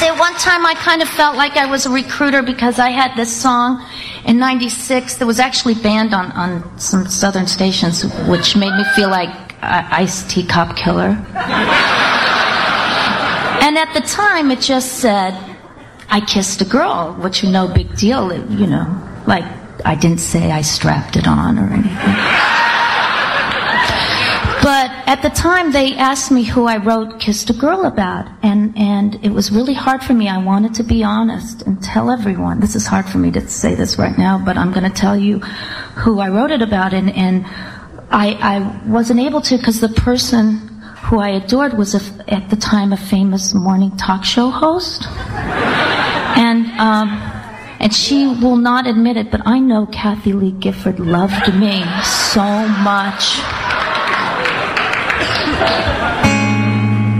say one time I kind of felt like I was a recruiter because I had this song in '96 that was actually banned on some southern stations, which made me feel like Ice-T Cop Killer. And at the time it just said, I kissed a girl, which no big deal, you know, like I didn't say I strapped it on or anything. But at the time, they asked me who I wrote Kissed a Girl about, and it was really hard for me. I wanted to be honest and tell everyone. This is hard for me to say this right now, but I'm going to tell you who I wrote it about, and I wasn't able to because the person who I adored was, at the time, a famous morning talk show host. And she will not admit it, but I know Kathie Lee Gifford loved me so much.